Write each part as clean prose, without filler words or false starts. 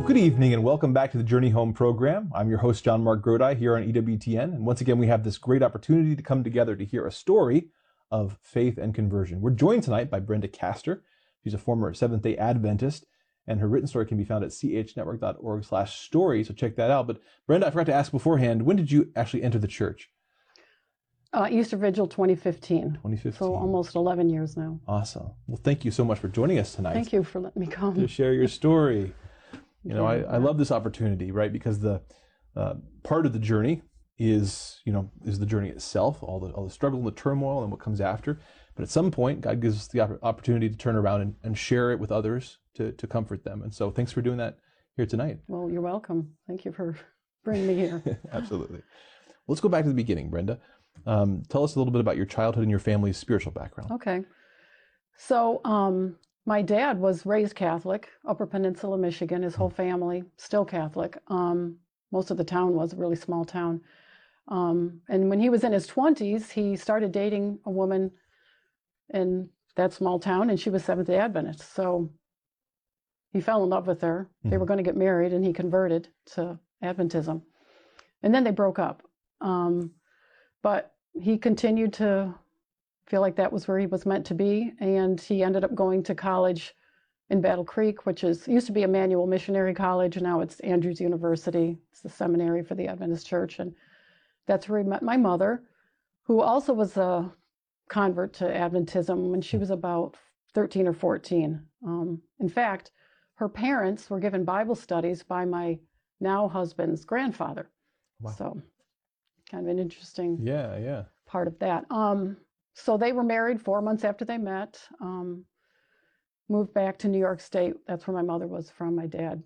Good evening and welcome back to the Journey Home program. I'm your host, John Mark Grodi, here on EWTN. And once again, we have this great opportunity to come together to hear a story of faith and conversion. We're joined tonight by Brenda Castor. She's a former Seventh-day Adventist, and her written story can be found at chnetwork.org/story, so check that out. But Brenda, I forgot to ask beforehand, when did you actually enter the church? Easter Vigil 2015. 2015. So almost 11 years now. Awesome. Well, thank you so much for joining us tonight. Thank you for letting me come. To share your story. You know, I love this opportunity, right? Because the part of the journey is the journey itself, all the struggle and the turmoil and what comes after. But at some point, God gives us the opportunity to turn around and share it with others to comfort them. And so thanks for doing that here tonight. Well, you're welcome. Thank you for bringing me here. Absolutely. Let's go back to the beginning, Brenda. Tell us a little bit about your childhood and your family's spiritual background. Okay. So my dad was raised Catholic, Upper Peninsula, Michigan. His whole family still Catholic. Most of the town was a really small town. And when he was in his 20s, he started dating a woman in that small town, and she was Seventh-day Adventist. So he fell in love with her. They were going to get married, and he converted to Adventism. And then they broke up. But he continued to feel like that was where he was meant to be, and he ended up going to college in Battle Creek, which used to be Emmanuel Missionary College, and now it's Andrews University. It's the seminary for the Adventist Church, and that's where he met my mother, who also was a convert to Adventism when she was about 13 or 14. In fact, her parents were given Bible studies by my now husband's grandfather. Wow. So kind of an interesting Yeah. part of that. So they were married 4 months after they met, moved back to New York State. That's where my mother was from. My dad,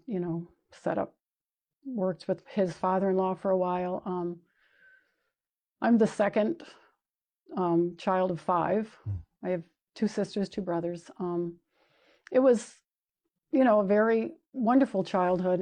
worked with his father-in-law for a while. I'm the second child of 5. I have 2 sisters, 2 brothers. It was, a very wonderful childhood.